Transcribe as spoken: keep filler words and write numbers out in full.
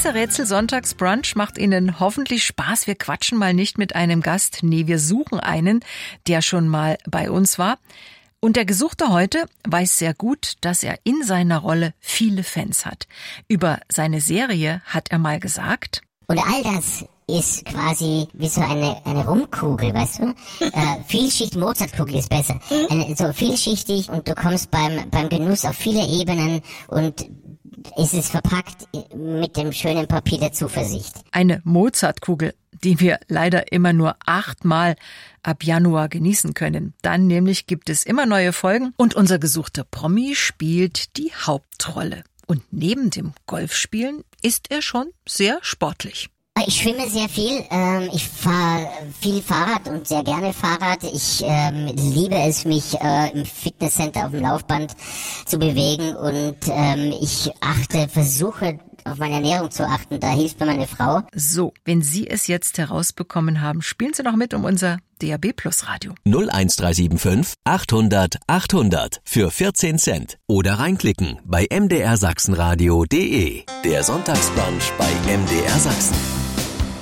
Dieser Rätsel-Sonntagsbrunch macht Ihnen hoffentlich Spaß. Wir quatschen mal nicht mit einem Gast. Nee, wir suchen einen, der schon mal bei uns war. Und der Gesuchte heute weiß sehr gut, dass er in seiner Rolle viele Fans hat. Über seine Serie hat er mal gesagt: Und all das ist quasi wie so eine, eine Rumkugel, weißt du? Äh, Vielschicht, Mozartkugel ist besser. Eine, so vielschichtig, und du kommst beim, beim Genuss auf viele Ebenen, und es ist verpackt mit dem schönen Papier der Zuversicht. Eine Mozartkugel, die wir leider immer nur achtmal ab Januar genießen können. Dann nämlich gibt es immer neue Folgen und unser gesuchter Promi spielt die Hauptrolle. Und neben dem Golfspielen ist er schon sehr sportlich. Ich schwimme sehr viel, ähm, ich fahre viel Fahrrad und sehr gerne Fahrrad. Ich ähm, liebe es, mich äh, im Fitnesscenter auf dem Laufband zu bewegen, und ähm, ich achte, versuche auf meine Ernährung zu achten. Da hilft mir meine Frau. So, wenn Sie es jetzt herausbekommen haben, spielen Sie noch mit um unser D A B Plus Radio. null eins drei sieben fünf achthundert achthundert für vierzehn Cent. Oder reinklicken bei m d r sachsen radio punkt d e. Der Sonntagsbrunch bei M D R Sachsen.